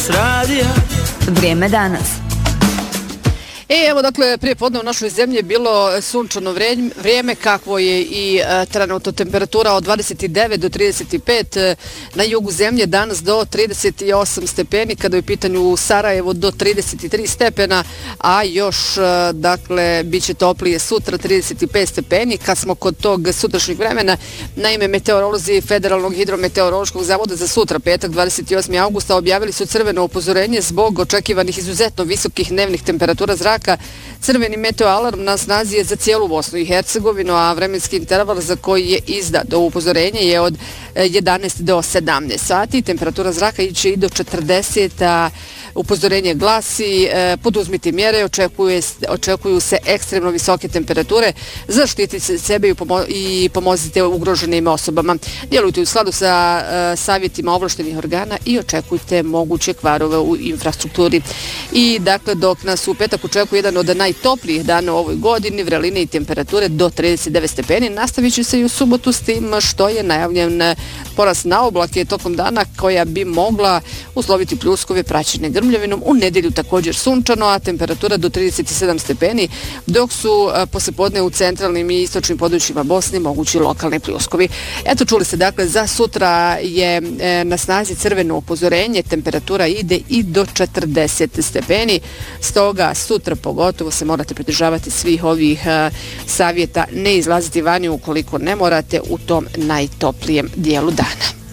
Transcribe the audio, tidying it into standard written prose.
Danas radija. Vrijeme danas. Evo, dakle, prije podne u našoj zemlji je bilo sunčano vrijeme, kakvo je i trenutno temperatura od 29 do 35, na jugu zemlje danas do 38 stepeni, kada je u pitanju Sarajevo do 33 stepena, a još, dakle, bit će toplije sutra 35 stepeni. Kad smo kod tog sutrašnjeg vremena, naime, meteorolozi Federalnog hidrometeorološkog zavoda za sutra, petak 28. augusta, objavili su crveno upozorenje zbog očekivanih izuzetno visokih dnevnih temperatura zraka. Crveni meteoalarm na snazi je za cijelu Bosnu i Hercegovinu, a vremenski interval za koji je izdat do upozorenja je od 11 do 17 sati. Temperatura zraka iće i do 40, a upozorenje glasi: poduzmite mjere, očekuju se ekstremno visoke temperature, zaštitite sebe i pomozite ugroženim osobama. Djelujte u skladu sa savjetima ovlaštenih organa i očekujte moguće kvarove u infrastrukturi. I dakle, dok nas u petak očekuje jedan od najtoplijih dana u ovoj godini, vreline i temperature do 39 stepeni, nastavit će se i u subotu, s tim što je najavljen porast na oblake tokom dana koja bi mogla usloviti pljuskove praćene grmljavinom. U nedjelju također sunčano, a temperatura do 37 stepeni, dok su poslijepodne u centralnim i istočnim područjima Bosne mogući lokalni pljuskovi. Eto, čuli se, dakle, za sutra je na snazi crveno upozorenje, temperatura ide i do 40 stepeni, stoga sutra pogotovo se morate pridržavati svih ovih savjeta, ne izlaziti vani ukoliko ne morate u tom najtoplijem dijelu dana.